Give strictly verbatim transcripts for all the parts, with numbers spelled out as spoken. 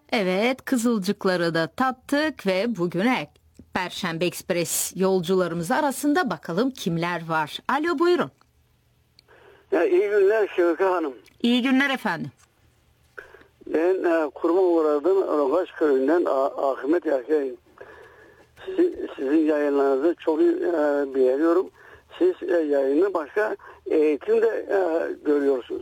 Evet, Kızılcıkları da tattık ve bugüne Perşembe Ekspres yolcularımız arasında bakalım kimler var. Alo, buyurun. Ya, iyi günler Şevka Hanım. İyi günler efendim. Ben e, kurma uğradım Rogaç köyünden A- Ahmet Yakay'ım. Sizin, sizin yayınlarınızı çok e, beğeniyorum. Siz e, yayını başka eğitim de e, görüyorsunuz.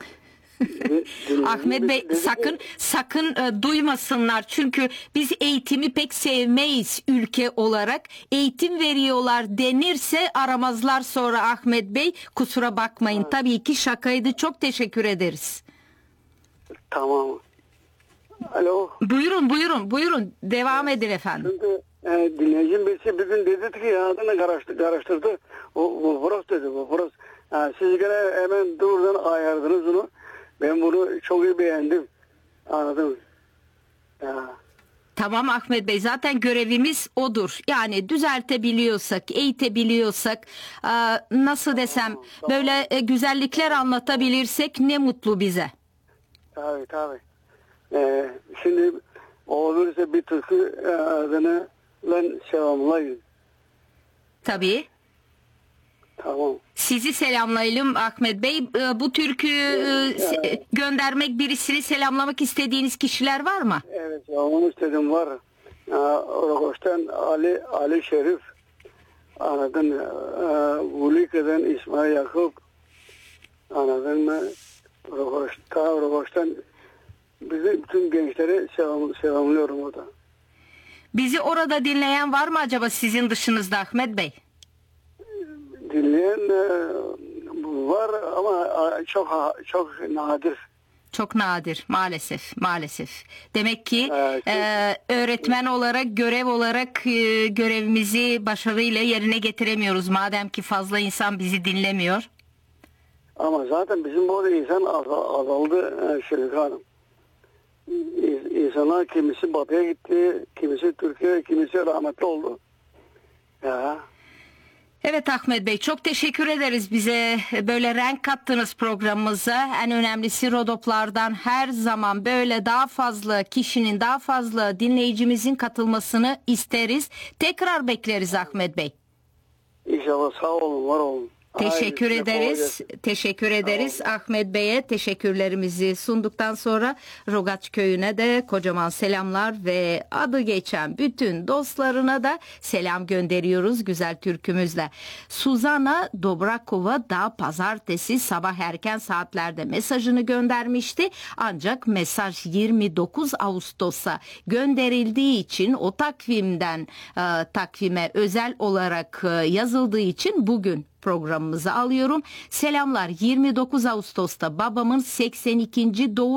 Ahmet Bey sakın sakın e, duymasınlar, çünkü biz eğitimi pek sevmeyiz ülke olarak. Eğitim veriyorlar denirse aramazlar sonra Ahmet Bey, kusura bakmayın. Ha. Tabii ki şakaydı, çok teşekkür ederiz. Tamam. Alo. Buyurun buyurun buyurun devam edin efendim. Şimdi e, dinleyicim birisi bir gün dedi ki ya adını karıştırdı, karıştırdı. O, o burası dedi bu burası. Ha, siz gene hemen durdan ayardınız onu. Ben bunu çok iyi beğendim. Anladın mı? Ya. Tamam Ahmet Bey, zaten görevimiz odur. Yani düzeltebiliyorsak, eğitebiliyorsak, nasıl desem, böyle güzellikler anlatabilirsek ne mutlu bize. Tabii tabii. Ee, şimdi olursa bir türkü adını ben selamlayayım. Tabii. Tamam. Sizi selamlayalım Ahmet Bey. Bu türkü evet, göndermek, birisini selamlamak istediğiniz kişiler var mı? Evet, onu istedim var. Rokoş'tan Ali Ali Şerif, anladın mı? Vulika'dan İsmail Yakup, anladın mı? Rokoş'ta, Rokoş'tan bizi bütün gençlere selam, selamlıyorum orada. Bizi orada dinleyen var mı acaba sizin dışınızda Ahmet Bey? Dinleyen var ama çok çok nadir. Çok nadir maalesef maalesef. Demek ki evet. e, öğretmen olarak, görev olarak e, görevimizi başarıyla yerine getiremiyoruz. Madem ki fazla insan bizi dinlemiyor. Ama zaten bizim burada insan azaldı Şevika Hanım. İnsanlar kimisi batıya gitti, kimisi Türkiye, kimisi rahmetli oldu. Ya. Evet Ahmet Bey, çok teşekkür ederiz, bize böyle renk kattınız programımıza. En önemlisi Rodoplardan her zaman böyle daha fazla kişinin, daha fazla dinleyicimizin katılmasını isteriz. Tekrar bekleriz Ahmet Bey. İnşallah, sağ olun, var olun. Teşekkür Hayır, ederiz. Teşekkür ederiz Ahmet Bey'e. Teşekkürlerimizi sunduktan sonra Rogaç köyüne de kocaman selamlar ve adı geçen bütün dostlarına da selam gönderiyoruz güzel türkümüzle. Suzana Dobrakova da pazartesi sabah erken saatlerde mesajını göndermişti. Ancak mesaj yirmi dokuz Ağustos'a gönderildiği için, o takvimden e, takvime özel olarak e, yazıldığı için bugün programımızı alıyorum. Selamlar, yirmi dokuz Ağustos'ta babamın seksen ikinci doğum